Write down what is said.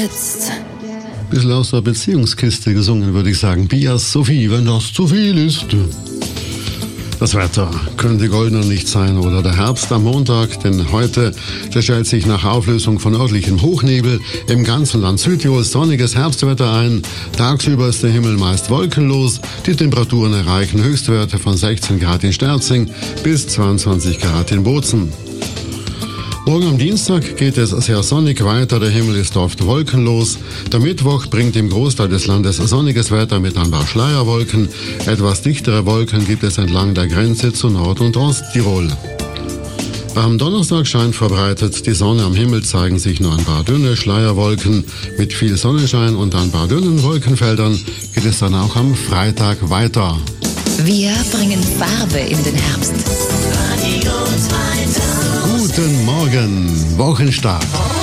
jetzt. Bisschen aus der Beziehungskiste gesungen, würde ich sagen. Bias Sophie, wenn das zu viel ist. Das Wetter könnte goldener nicht sein oder der Herbst am Montag, denn heute stellt sich nach Auflösung von örtlichem Hochnebel im ganzen Land Südtirols sonniges Herbstwetter ein. Tagsüber ist der Himmel meist wolkenlos. Die Temperaturen erreichen Höchstwerte von 16 Grad in Sterzing bis 22 Grad in Bozen. Morgen am Dienstag geht es sehr sonnig weiter, der Himmel ist oft wolkenlos. Der Mittwoch bringt im Großteil des Landes sonniges Wetter mit ein paar Schleierwolken. Etwas dichtere Wolken gibt es entlang der Grenze zu Nord- und Osttirol. Am Donnerstag scheint verbreitet die Sonne, am Himmel zeigen sich nur ein paar dünne Schleierwolken. Mit viel Sonnenschein und ein paar dünnen Wolkenfeldern geht es dann auch am Freitag weiter. Wir bringen Farbe in den Herbst. Guten Morgen, Wochenstart.